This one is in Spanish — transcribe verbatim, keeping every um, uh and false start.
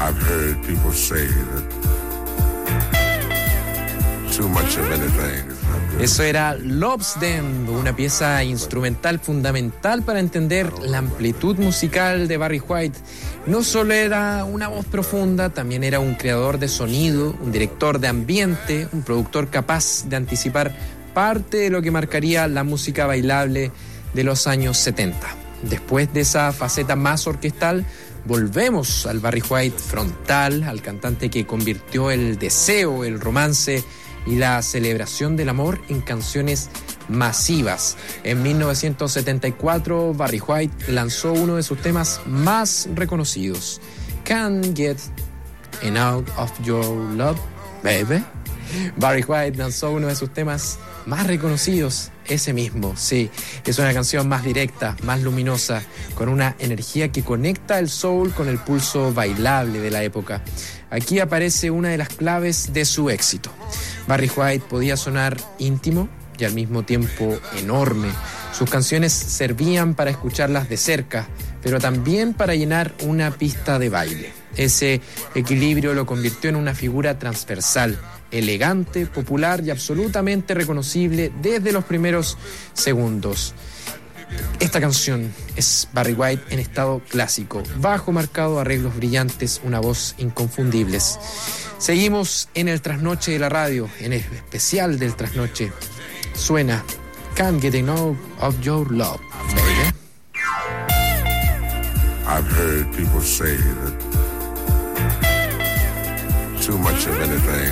I've heard people say that too much of anything is not good. Eso era Love's Them, una pieza instrumental fundamental para entender la amplitud musical de Barry White. No solo era una voz profunda, también era un creador de sonido, un director de ambiente, un productor capaz de anticipar parte de lo que marcaría la música bailable de los años setenta. Después de esa faceta más orquestal, volvemos al Barry White frontal, al cantante que convirtió el deseo, el romance y la celebración del amor en canciones masivas. En mil novecientos setenta y cuatro, Barry White lanzó uno de sus temas más reconocidos, Can't Get Enough of Your Love, Baby. Barry White lanzó uno de sus temas más reconocidos, ese mismo, sí. Es una canción más directa, más luminosa, con una energía que conecta el soul con el pulso bailable de la época. Aquí aparece una de las claves de su éxito. Barry White podía sonar íntimo y al mismo tiempo enorme. Sus canciones servían para escucharlas de cerca, pero también para llenar una pista de baile. Ese equilibrio lo convirtió en una figura transversal, elegante, popular y absolutamente reconocible desde los primeros segundos. Esta canción es Barry White en estado clásico, bajo marcado, arreglos brillantes, una voz inconfundibles. Seguimos en el trasnoche de la radio, en el especial del trasnoche. Suena Can't Get Enough of Your Love, baby. I've heard people say that too much of anything